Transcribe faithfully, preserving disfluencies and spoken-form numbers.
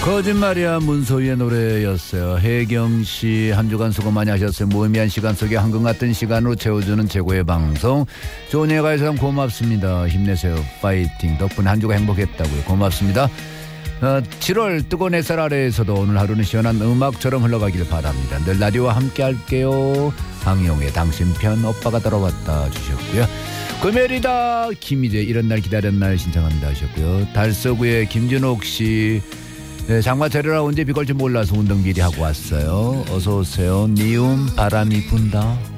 거짓말이야 문소희의 노래였어요. 혜경씨 한 주간 수고 많이 하셨어요. 무의미한 시간 속에 황금 같은 시간으로 채워주는 최고의 방송 좋은 예가에서 고맙습니다. 힘내세요. 파이팅. 덕분에 한 주가 행복했다고요. 고맙습니다. 어, 칠월 뜨거운 햇살 아래에서도 오늘 하루는 시원한 음악처럼 흘러가길 바랍니다. 늘 라디오와 함께 할게요. 황영의 당신 편 오빠가 돌아왔다 주셨고요. 금요일이다 김희재 이런 날 기다렸나요 신청합니다 하셨고요. 달서구의 김준옥씨 네, 장마철이라 언제 비 걸지 몰라서 운동 미리 하고 왔어요. 어서 오세요. 미움 바람이 분다.